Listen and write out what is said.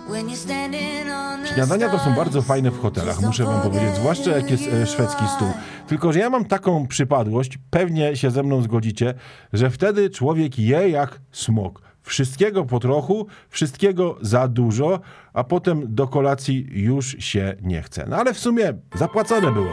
Śniadania to są bardzo fajne w hotelach, muszę wam powiedzieć, zwłaszcza jak jest szwedzki stół. Tylko że ja mam taką przypadłość, pewnie się ze mną zgodzicie, że wtedy człowiek je jak smok. Wszystkiego po trochu, wszystkiego za dużo, a potem do kolacji już się nie chce. No ale w sumie zapłacone było.